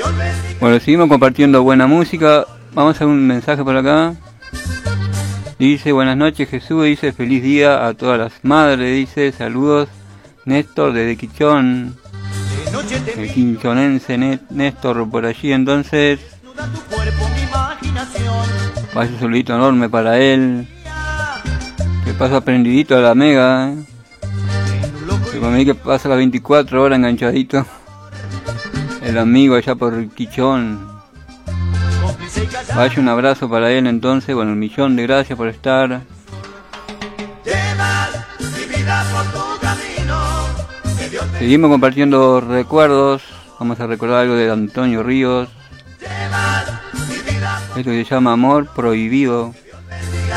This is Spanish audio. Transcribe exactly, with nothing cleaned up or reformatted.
Bueno, seguimos compartiendo buena música. Vamos a un mensaje por acá. Dice, buenas noches Jesús, dice, feliz día a todas las madres, dice, saludos, Néstor desde Quichón, el quinchonense Néstor por allí, entonces, vaya un saludito enorme para él, que pasa aprendidito a la mega, ¿eh? Que para mí que pasa las veinticuatro horas enganchadito, el amigo allá por Quichón. Vaya un abrazo para él entonces, bueno, un millón de gracias por estar. Seguimos compartiendo recuerdos, vamos a recordar algo de Antonio Ríos. Esto que se llama Amor Prohibido.